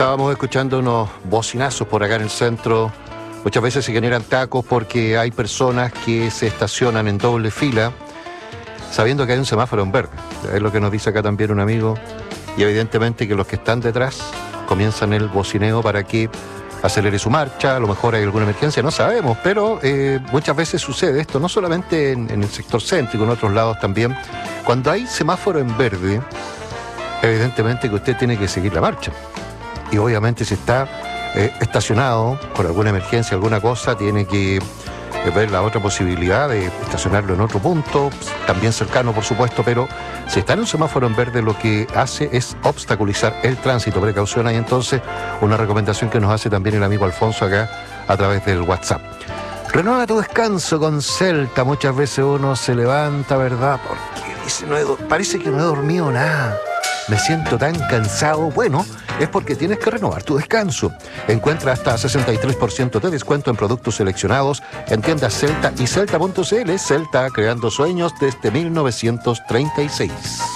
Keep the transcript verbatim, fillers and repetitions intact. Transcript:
Estábamos escuchando unos bocinazos por acá en el centro. Muchas veces se generan tacos porque hay personas que se estacionan en doble fila sabiendo que hay un semáforo en verde. Es lo que nos dice acá también un amigo. Y evidentemente que los que están detrás comienzan el bocineo para que acelere su marcha. A lo mejor hay alguna emergencia, no sabemos, pero eh, muchas veces sucede esto, no solamente en, en el sector céntrico, en otros lados también. Cuando hay semáforo en verde, evidentemente que usted tiene que seguir la marcha. Y obviamente si está eh, estacionado por alguna emergencia, alguna cosa, tiene que eh, ver la otra posibilidad de estacionarlo en otro punto, también cercano por supuesto, pero si está en un semáforo en verde lo que hace es obstaculizar el tránsito. Precaución ahí entonces, una recomendación que nos hace también el amigo Alfonso acá a través del WhatsApp. Renueva tu descanso con Celta. Muchas veces uno se levanta, ¿verdad? Porque dice, no he, parece que no he dormido nada. Me siento tan cansado. Bueno, es porque tienes que renovar tu descanso. Encuentra hasta sesenta y tres por ciento de descuento en productos seleccionados en tiendas Celta y Celta punto c l. Celta, creando sueños desde mil novecientos treinta y seis.